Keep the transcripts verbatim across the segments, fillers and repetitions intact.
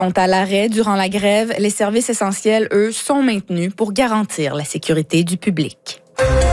sont à l'arrêt durant la grève. Les services essentiels, eux, sont maintenus pour garantir la sécurité du public.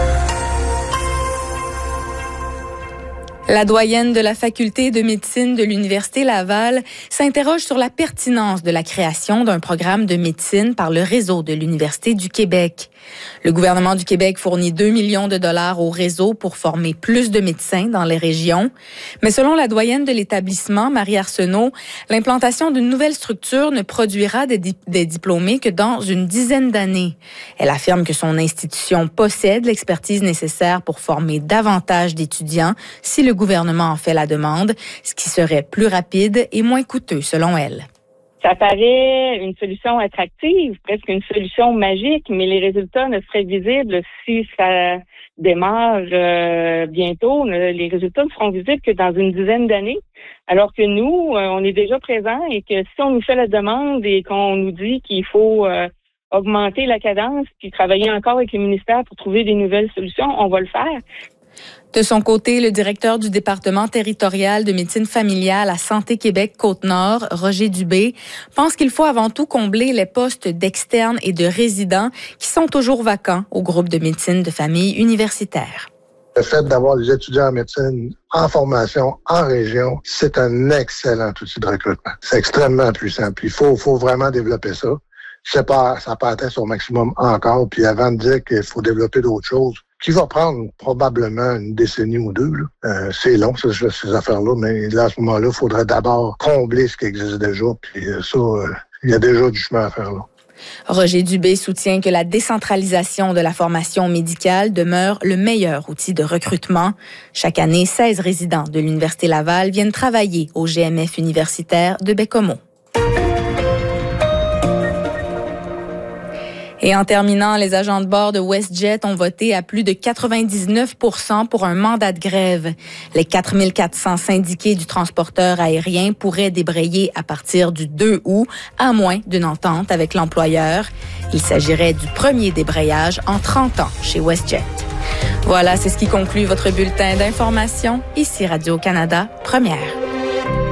La doyenne de la faculté de médecine de l'Université Laval s'interroge sur la pertinence de la création d'un programme de médecine par le réseau de l'Université du Québec. Le gouvernement du Québec fournit deux millions de dollars au réseau pour former plus de médecins dans les régions. Mais selon la doyenne de l'établissement, Marie Arsenault, l'implantation d'une nouvelle structure ne produira des, di- des diplômés que dans une dizaine d'années. Elle affirme que son institution possède l'expertise nécessaire pour former davantage d'étudiants si le gouvernement en fait la demande, ce qui serait plus rapide et moins coûteux selon elle. Ça paraît une solution attractive, presque une solution magique, mais les résultats ne seraient visibles si ça démarre euh, bientôt. Les résultats ne seront visibles que dans une dizaine d'années, alors que nous, euh, on est déjà présents et que si on nous fait la demande et qu'on nous dit qu'il faut euh, augmenter la cadence puis travailler encore avec les ministères pour trouver des nouvelles solutions, on va le faire. De son côté, le directeur du département territorial de médecine familiale à Santé Québec Côte-Nord, Roger Dubé, pense qu'il faut avant tout combler les postes d'externes et de résidents qui sont toujours vacants au groupe de médecine de famille universitaire. Le fait d'avoir des étudiants en médecine en formation en région, c'est un excellent outil de recrutement. C'est extrêmement puissant. Puis il faut, faut vraiment développer ça. Je sais pas, ça peut atteindre son maximum encore. Puis avant de dire qu'il faut développer d'autres choses, qui va prendre probablement une décennie ou deux. Là. Euh, c'est long, ces, ces affaires-là, mais là, à ce moment-là, il faudrait d'abord combler ce qui existe déjà. Puis ça, euh, il y a déjà du chemin à faire là. Roger Dubé soutient que la décentralisation de la formation médicale demeure le meilleur outil de recrutement. Chaque année, seize résidents de l'Université Laval viennent travailler au G M F universitaire de Baie-Comeau. Et en terminant, les agents de bord de WestJet ont voté à plus de quatre-vingt-dix-neuf pour cent pour un mandat de grève. Les quatre mille quatre cents syndiqués du transporteur aérien pourraient débrayer à partir du deux août, à moins d'une entente avec l'employeur. Il s'agirait du premier débrayage en trente ans chez WestJet. Voilà, c'est ce qui conclut votre bulletin d'information. Ici Radio-Canada, première.